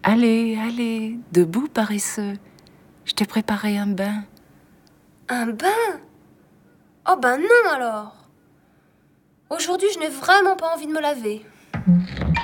Allez, allez, debout paresseux. Je t'ai préparé un bain. Un bain? Oh ben non alors. Aujourd'hui, je n'ai vraiment pas envie de me laver.